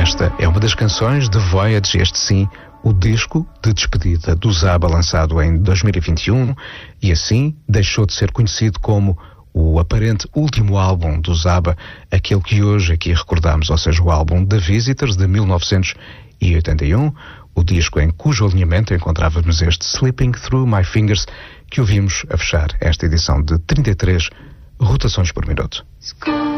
Esta é uma das canções de Voyage, este sim, o disco de despedida do ABBA lançado em 2021 e assim deixou de ser conhecido como o aparente último álbum do ABBA, aquele que hoje aqui recordamos, ou seja, o álbum The Visitors de 1981, o disco em cujo alinhamento encontrávamos este Slipping Through My Fingers que ouvimos a fechar esta edição de 33 rotações por minuto.